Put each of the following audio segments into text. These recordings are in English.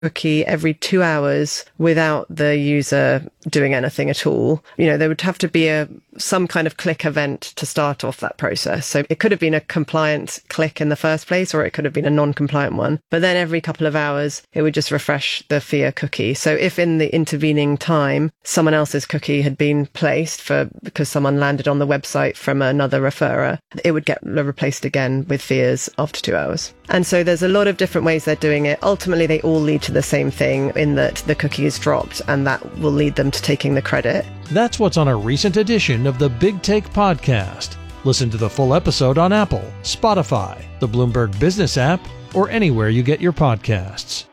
cookie every 2 hours without the user doing anything at all. There would have to be some kind of click event to start off that process. So it could have been a compliant click in the first place, or it could have been a non-compliant one. But then every couple of hours, it would just refresh the FIA cookie. So if in the intervening time, someone else's cookie had been placed because someone landed on the website from another referrer, it would get replaced again with FIAs after 2 hours. And so there's a lot of different ways they're doing it. Ultimately, they all lead to the same thing in that the cookie is dropped, and that will lead them to taking the credit. That's what's on a recent edition of the Big Take podcast. Listen to the full episode on Apple, Spotify, the Bloomberg Business app, or anywhere you get your podcasts.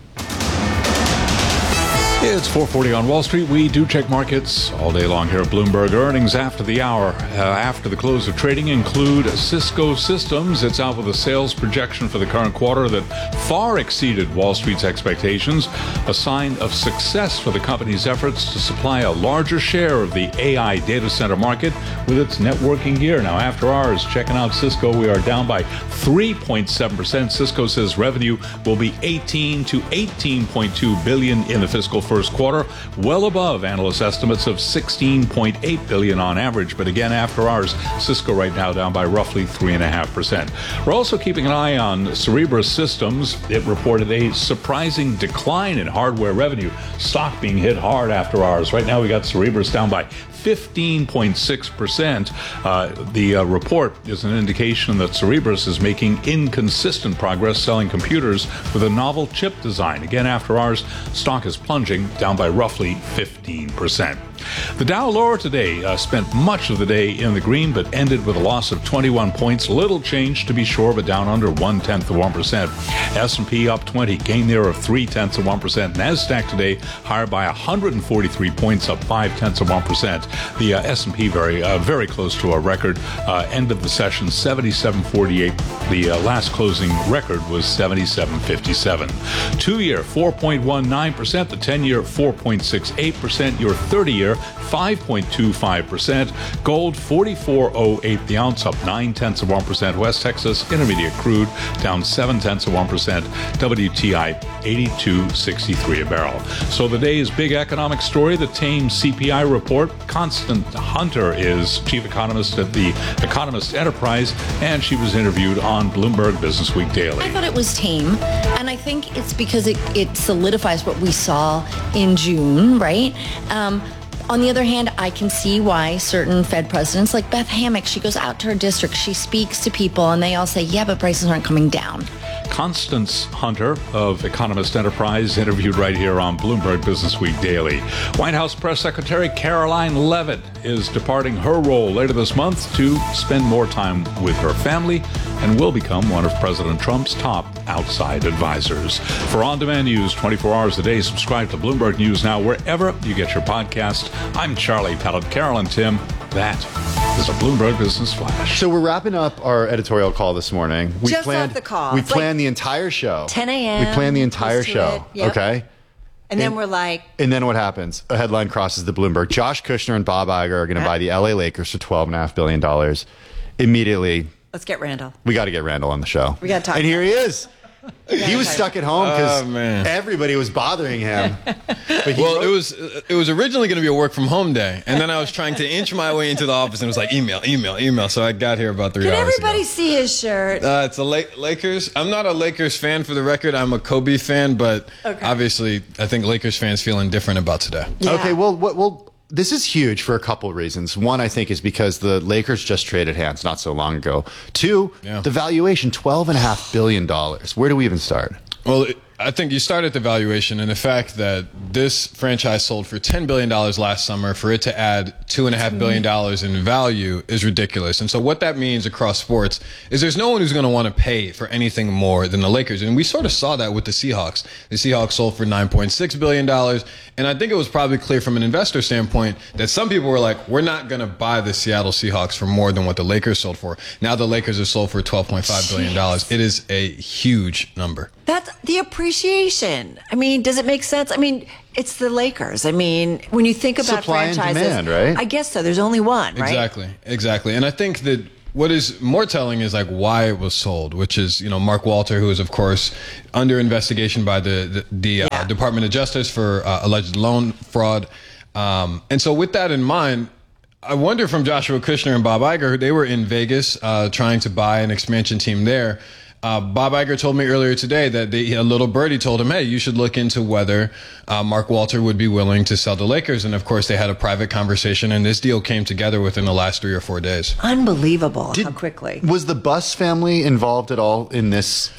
It's 4:40 on Wall Street. We do check markets all day long here at Bloomberg. Earnings after the hour, after the close of trading, include Cisco Systems. It's out with a sales projection for the current quarter that far exceeded Wall Street's expectations, a sign of success for the company's efforts to supply a larger share of the AI data center market with its networking gear. Now, after hours, checking out Cisco, we are down by 3.7%. Cisco says revenue will be $18 to $18.2 billion in the fiscal first quarter, well above analyst estimates of $16.8 billion on average. But again, after hours, Cisco right now down by roughly 3.5%. We're also keeping an eye on Cerebras Systems. It reported a surprising decline in hardware revenue. Stock being hit hard after hours. Right now, we got Cerebras down by 15.6%. The report is an indication that Cerebras is making inconsistent progress selling computers with a novel chip design. Again, after hours, stock is plunging, down by roughly 15%. The Dow lower today, spent much of the day in the green, but ended with a loss of 21 points. Little change, to be sure, but down under 0.1%. S&P up 20, gain there of 0.3%. NASDAQ today higher by 143 points, up 0.5%. The S&P very close to a record. End of the session 77.48. The last closing record was 77.57. 2-year 4.19%. The 10-year 4.68%. Your 30-year 5.25%. Gold 44.08 the ounce, up 0.9%. West Texas Intermediate crude down 0.7%. WTI 82.63 a barrel. So the day's big economic story, the tame CPI report. Constance Hunter is chief economist at the Economist Enterprise, and she was interviewed on Bloomberg Business Week Daily. I thought it was tame, and I think it's because it solidifies what we saw in June, right? On the other hand, I can see why certain Fed presidents, like Beth Hammack, she goes out to her district, she speaks to people, and they all say, yeah, but prices aren't coming down. Constance Hunter of Economist Enterprise, interviewed right here on Bloomberg Business Week Daily. White House Press Secretary Caroline Leavitt is departing her role later this month to spend more time with her family and will become one of President Trump's top outside advisors. For on-demand news 24 hours a day, subscribe to Bloomberg News Now wherever you get your podcast. I'm Charlie Pellet. Carol and Tim, that is a Bloomberg Business Flash. So we're wrapping up our editorial call this morning. We planned the call. We planned the entire show. 10 a.m. We planned the entire show. Yep. Okay? And then we're like... And then what happens? A headline crosses the Bloomberg. Josh Kushner and Bob Iger are going to buy the LA Lakers for $12.5 billion. Immediately... Let's get Randall. We got to get Randall on the show. We got to talk. And here he is. He was stuck at home because everybody was bothering him. Well, it was originally going to be a work from home day, and then I was trying to inch my way into the office, and it was like email. So I got here about 3 hours ago. Can everybody see his shirt? It's a Lakers. I'm not a Lakers fan, for the record. I'm a Kobe fan, but obviously I think Lakers fans feel indifferent about today. Yeah. Okay, well, this is huge for a couple of reasons. One, I think, is because the Lakers just traded hands not so long ago. Two, the valuation, $12.5 billion. Where do we even start? Well, I think you start at the valuation and the fact that this franchise sold for $10 billion last summer. For it to add $2.5 billion in value is ridiculous. And so what that means across sports is there's no one who's going to want to pay for anything more than the Lakers. And we sort of saw that with the Seahawks. The Seahawks sold for $9.6 billion. And I think it was probably clear from an investor standpoint that some people were like, we're not going to buy the Seattle Seahawks for more than what the Lakers sold for. Now the Lakers are sold for $12.5 billion. It is a huge number. That's the appreciation. I mean, does it make sense? I mean, it's the Lakers. I mean, when you think about supply franchises, and demand, right? I guess so. There's only one, right? Exactly. And I think that what is more telling is like why it was sold, which is, Mark Walter, who is of course under investigation by the Department of Justice for alleged loan fraud. And so with that in mind, I wonder from Joshua Kushner and Bob Iger, they were in Vegas trying to buy an expansion team there. Bob Iger told me earlier today that a little birdie told him, hey, you should look into whether Mark Walter would be willing to sell the Lakers. And of course, they had a private conversation, and this deal came together within the last 3 or 4 days. Unbelievable how quickly. Was the Buss family involved at all in this,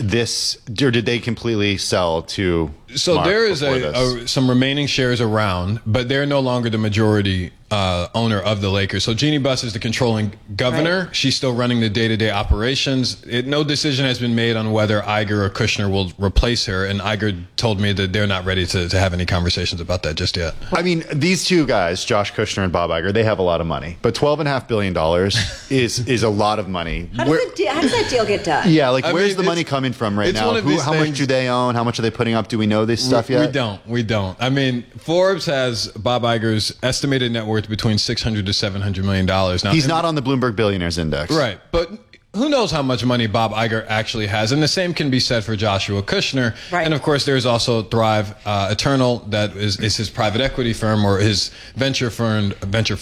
or did they completely sell to So Mark there is this? some remaining shares around, but they're no longer the majority owner of the Lakers. So Jeannie Buss is the controlling governor. Right. She's still running the day-to-day operations. No decision has been made on whether Iger or Kushner will replace her, and Iger told me that they're not ready to have any conversations about that just yet. I mean, these two guys, Josh Kushner and Bob Iger, they have a lot of money, but $12.5 billion is a lot of money. How does that deal get done? Yeah, like I where's mean, the money coming from right it's now? one of these How much things- do they own? How much are they putting up? Do we know this stuff yet? We don't. I mean, Forbes has Bob Iger's estimated net worth between $600 to $700 million. Now, He's not on the Bloomberg Billionaires Index. Right, but who knows how much money Bob Iger actually has? And the same can be said for Joshua Kushner. Right. And of course, there's also Thrive Eternal, that is his private equity firm or his venture fund.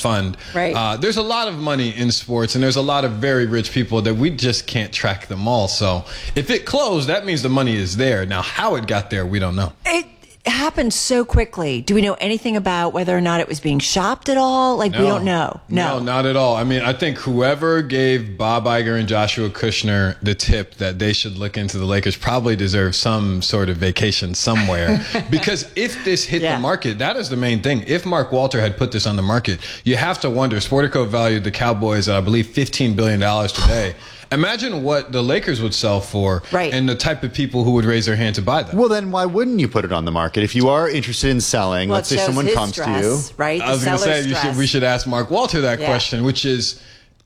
Right. There's a lot of money in sports, and there's a lot of very rich people that we just can't track them all. So if it closed, that means the money is there. Now, how it got there, we don't know. It happened so quickly. Do we know anything about whether or not it was being shopped at all? We don't know. No, not at all. I mean, I think whoever gave Bob Iger and Joshua Kushner the tip that they should look into the Lakers probably deserves some sort of vacation somewhere. Because if this hit the market, that is the main thing. If Mark Walter had put this on the market, you have to wonder. Sportico valued the Cowboys at, I believe, $15 billion today. Imagine what the Lakers would sell for, right, and the type of people who would raise their hand to buy them. Well, then why wouldn't you put it on the market? If you are interested in selling, let's say someone comes to you. Right? I was going to say, we should ask Mark Walter that question, which is,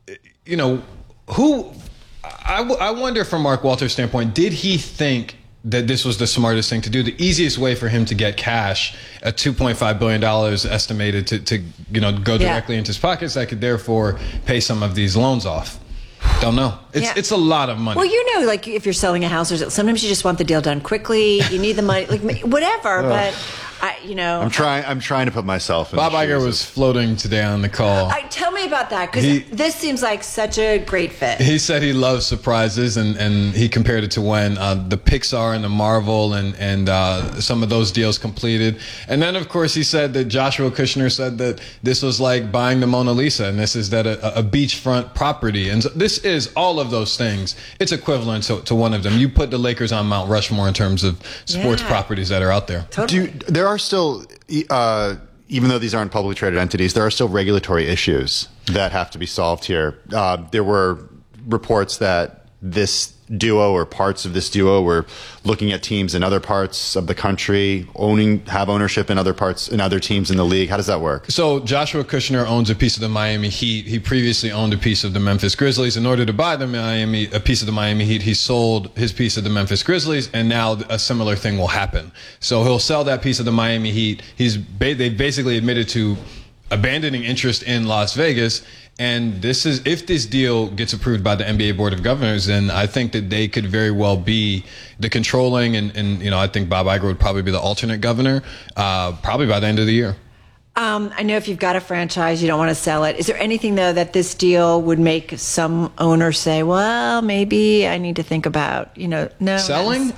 who... I wonder from Mark Walter's standpoint, did he think that this was the smartest thing to do? The easiest way for him to get cash, at $2.5 billion estimated to go directly into his pockets, that could therefore pay some of these loans off. Don't know. It's a lot of money. Well, like if you're selling a house, or sometimes you just want the deal done quickly. You need the money, whatever. But I'm trying to put myself in. Bob Iger was floating today on the call. Tell me about that, because this seems like such a great fit. He said he loves surprises, and he compared it to when the Pixar and the Marvel and some of those deals completed. And then, of course, he said that Joshua Kushner said that this was like buying the Mona Lisa, and this is that a beachfront property. And so this is all of those things. It's equivalent to one of them. You put the Lakers on Mount Rushmore in terms of sports properties that are out there. Totally. There are still, even though these aren't publicly traded entities, there are still regulatory issues that have to be solved here. There were reports that this duo or parts of this duo were looking at teams in other parts of the country, have ownership in other parts, in other teams in the league. How does that work? So Joshua Kushner owns a piece of the Miami Heat. He previously owned a piece of the Memphis Grizzlies. In order to buy a piece of the Miami Heat, he sold his piece of the Memphis Grizzlies, and now a similar thing will happen. So he'll sell that piece of the Miami Heat. They basically admitted to abandoning interest in Las Vegas. And if this deal gets approved by the NBA Board of Governors, then I think that they could very well be the controlling, and I think Bob Iger would probably be the alternate governor, probably by the end of the year. I know if you've got a franchise, you don't want to sell it. Is there anything, though, that this deal would make some owner say, well, maybe I need to think about, no. Selling?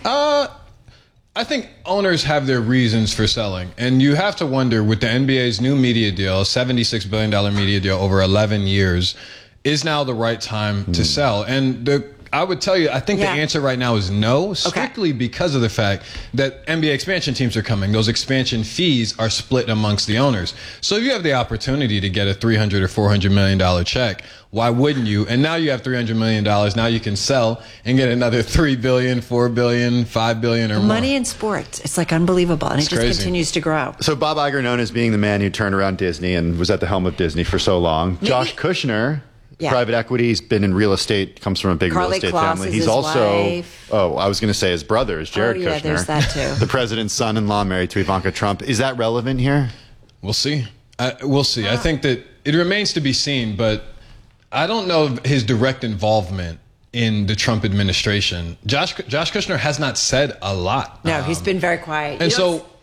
I think owners have their reasons for selling. And you have to wonder, with the NBA's new media deal, a $76 billion media deal over 11 years, is now the right time to sell? And I would tell you, I think the answer right now is no, strictly because of the fact that NBA expansion teams are coming. Those expansion fees are split amongst the owners. So if you have the opportunity to get a $300 or $400 million check, why wouldn't you? And now you have $300 million. Now you can sell and get another $3 billion, $4 billion, $5 billion or more. Money in sports. It's like unbelievable. And it just crazy. continues to grow. So Bob Iger, known as being the man who turned around Disney and was at the helm of Disney for so long. Josh Kushner, private equity, he's been in real estate, comes from a big Carly real estate Kloss family. is He's his also, wife. I was going to say his brother is Jared Kushner. There's that too. The president's son-in-law married to Ivanka Trump. Is that relevant here? We'll see. We'll see. I think that it remains to be seen, but I don't know of his direct involvement in the Trump administration. Josh Kushner has not said a lot. No, he's been very quiet. And so